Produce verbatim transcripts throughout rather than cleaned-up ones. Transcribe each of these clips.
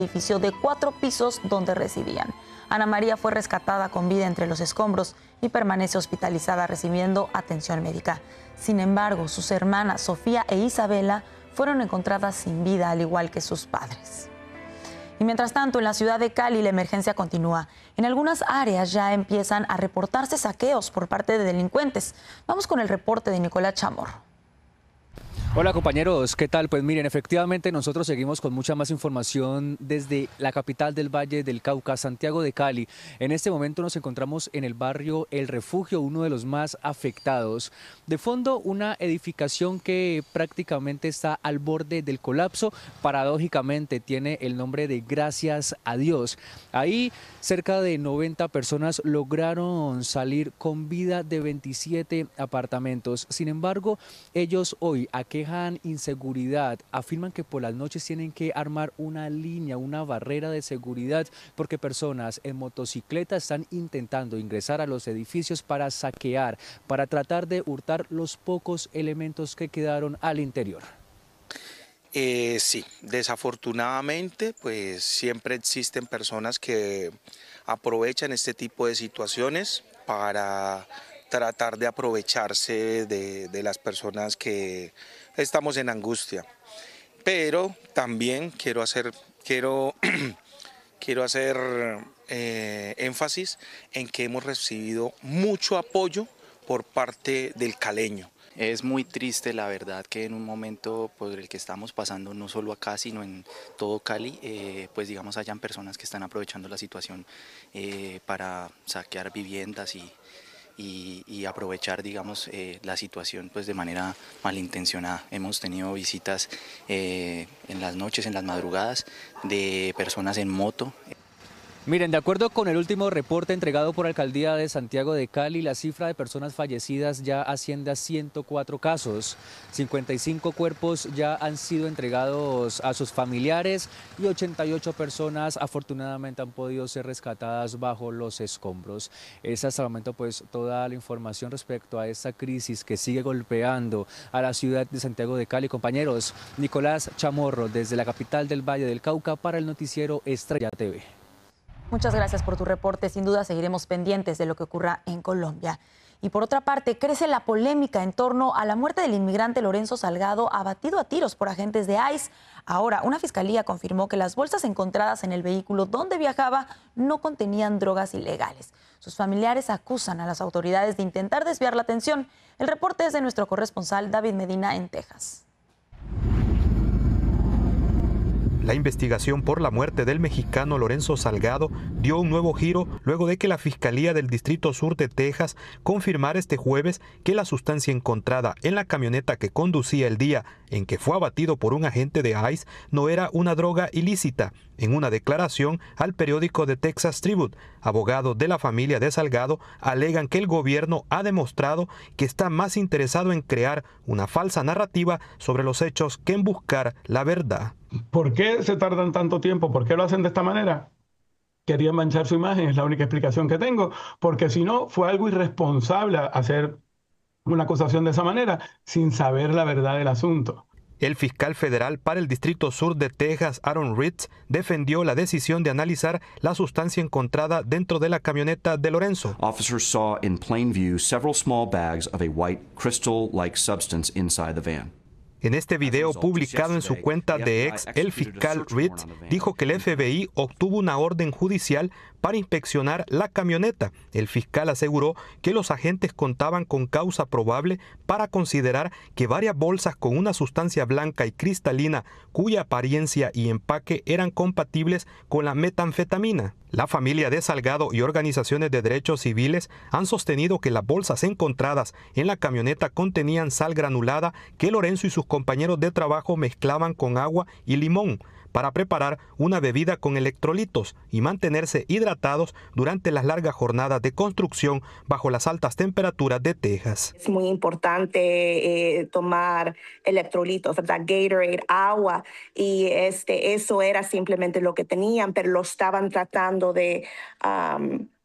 edificio de cuatro pisos donde residían. Ana María fue rescatada con vida entre los escombros y permanece hospitalizada recibiendo atención médica. Sin embargo, sus hermanas Sofía e Isabela fueron encontradas sin vida, al igual que sus padres. Y mientras tanto, en la ciudad de Cali la emergencia continúa. En algunas áreas ya empiezan a reportarse saqueos por parte de delincuentes. Vamos con el reporte de Nicolás Chamorro. Hola compañeros, ¿qué tal? Pues miren, efectivamente nosotros seguimos con mucha más información desde la capital del Valle del Cauca, Santiago de Cali. En este momento nos encontramos en el barrio El Refugio, uno de los más afectados. De fondo, una edificación que prácticamente está al borde del colapso. Paradójicamente tiene el nombre de Gracias a Dios. Ahí cerca de noventa personas lograron salir con vida de veintisiete apartamentos. Sin embargo, ellos hoy aquí quejan inseguridad, afirman que por las noches tienen que armar una línea, una barrera de seguridad, porque personas en motocicleta están intentando ingresar a los edificios para saquear, para tratar de hurtar los pocos elementos que quedaron al interior. Eh, sí, desafortunadamente, pues siempre existen personas que aprovechan este tipo de situaciones para tratar de aprovecharse de, de las personas que estamos en angustia. Pero también quiero hacer, quiero, quiero hacer eh, énfasis en que hemos recibido mucho apoyo por parte del caleño. Es muy triste, la verdad, que en un momento por el que estamos pasando, no solo acá, sino en todo Cali, eh, pues digamos hayan personas que están aprovechando la situación eh, para saquear viviendas y Y, y aprovechar, digamos, eh, la situación pues de manera malintencionada. Hemos tenido visitas eh, en las noches, en las madrugadas, de personas en moto. Miren, de acuerdo con el último reporte entregado por la Alcaldía de Santiago de Cali, la cifra de personas fallecidas ya asciende a ciento cuatro casos. cincuenta y cinco cuerpos ya han sido entregados a sus familiares y ochenta y ocho personas afortunadamente han podido ser rescatadas bajo los escombros. Es hasta el momento pues toda la información respecto a esta crisis que sigue golpeando a la ciudad de Santiago de Cali. Compañeros, Nicolás Chamorro desde la capital del Valle del Cauca para el noticiero Estrella T V. Muchas gracias por tu reporte. Sin duda seguiremos pendientes de lo que ocurra en Colombia. Y por otra parte, crece la polémica en torno a la muerte del inmigrante Lorenzo Salgado, abatido a tiros por agentes de ICE. Ahora, una fiscalía confirmó que las bolsas encontradas en el vehículo donde viajaba no contenían drogas ilegales. Sus familiares acusan a las autoridades de intentar desviar la atención. El reporte es de nuestro corresponsal David Medina en Texas. La investigación por la muerte del mexicano Lorenzo Salgado dio un nuevo giro luego de que la Fiscalía del Distrito Sur de Texas confirmara este jueves que la sustancia encontrada en la camioneta que conducía el día en que fue abatido por un agente de ICE no era una droga ilícita. En una declaración al periódico The Texas Tribune, abogados de la familia de Salgado alegan que el gobierno ha demostrado que está más interesado en crear una falsa narrativa sobre los hechos que en buscar la verdad. ¿Por qué se tardan tanto tiempo? ¿Por qué lo hacen de esta manera? Querían manchar su imagen, es la única explicación que tengo, porque si no, fue algo irresponsable hacer una acusación de esa manera sin saber la verdad del asunto. El fiscal federal para el Distrito Sur de Texas, Aaron Ritz, defendió la decisión de analizar la sustancia encontrada dentro de la camioneta de Lorenzo. Officers saw in plain view several small bags of a white crystal-like substance inside the van. En este video publicado en su cuenta de X, el fiscal Ritz dijo que el F B I obtuvo una orden judicial para inspeccionar la camioneta. El fiscal aseguró que los agentes contaban con causa probable para considerar que varias bolsas con una sustancia blanca y cristalina cuya apariencia y empaque eran compatibles con la metanfetamina. La familia de Salgado y organizaciones de derechos civiles han sostenido que las bolsas encontradas en la camioneta contenían sal granulada que Lorenzo y sus compañeros de trabajo mezclaban con agua y limón para preparar una bebida con electrolitos y mantenerse hidratados durante las largas jornadas de construcción bajo las altas temperaturas de Texas. Es muy importante eh, tomar electrolitos, ¿verdad? Gatorade, agua, y este, eso era simplemente lo que tenían, pero lo estaban tratando de, um,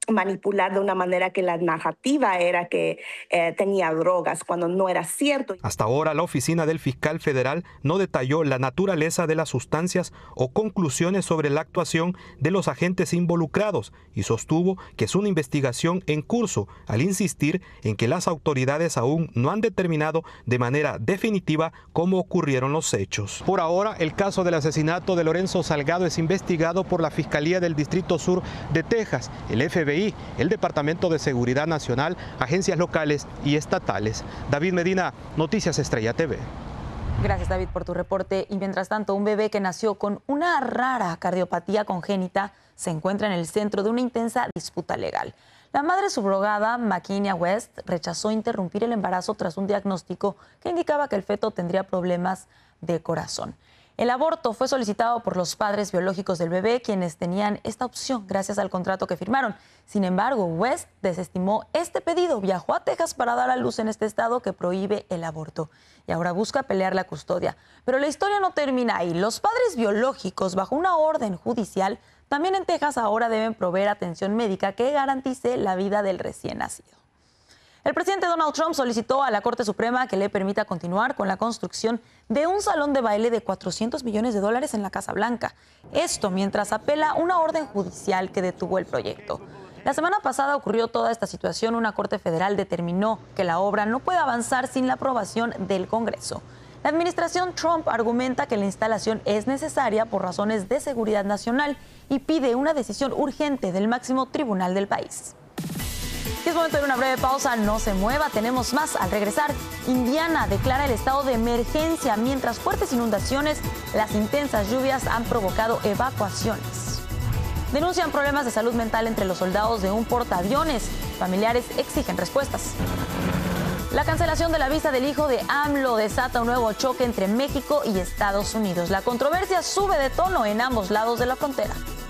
manipular de una manera que la narrativa era que eh, tenía drogas, cuando no era cierto. Hasta ahora, la oficina del fiscal federal no detalló la naturaleza de las sustancias o conclusiones sobre la actuación de los agentes involucrados y sostuvo que es una investigación en curso, al insistir en que las autoridades aún no han determinado de manera definitiva cómo ocurrieron los hechos. Por ahora, el caso del asesinato de Lorenzo Salgado es investigado por la Fiscalía del Distrito Sur de Texas, el F B I, el Departamento de Seguridad Nacional, agencias locales y estatales. David Medina, Noticias Estrella T V. Gracias, David, por tu reporte. Y mientras tanto, un bebé que nació con una rara cardiopatía congénita se encuentra en el centro de una intensa disputa legal. La madre subrogada, Makinia West, rechazó interrumpir el embarazo tras un diagnóstico que indicaba que el feto tendría problemas de corazón. El aborto fue solicitado por los padres biológicos del bebé, quienes tenían esta opción gracias al contrato que firmaron. Sin embargo, West desestimó este pedido, viajó a Texas para dar a luz en este estado que prohíbe el aborto y ahora busca pelear la custodia. Pero la historia no termina ahí. Los padres biológicos, bajo una orden judicial, también en Texas ahora deben proveer atención médica que garantice la vida del recién nacido. El presidente Donald Trump solicitó a la Corte Suprema que le permita continuar con la construcción de un salón de baile de cuatrocientos millones de dólares en la Casa Blanca. Esto mientras apela una orden judicial que detuvo el proyecto. La semana pasada ocurrió toda esta situación. Una corte federal determinó que la obra no puede avanzar sin la aprobación del Congreso. La administración Trump argumenta que la instalación es necesaria por razones de seguridad nacional y pide una decisión urgente del máximo tribunal del país. Es momento de una breve pausa, no se mueva, tenemos más al regresar. Indiana declara el estado de emergencia mientras fuertes inundaciones, las intensas lluvias han provocado evacuaciones. Denuncian problemas de salud mental entre los soldados de un portaaviones. Familiares exigen respuestas. La cancelación de la visa del hijo de AMLO desata un nuevo choque entre México y Estados Unidos. La controversia sube de tono en ambos lados de la frontera.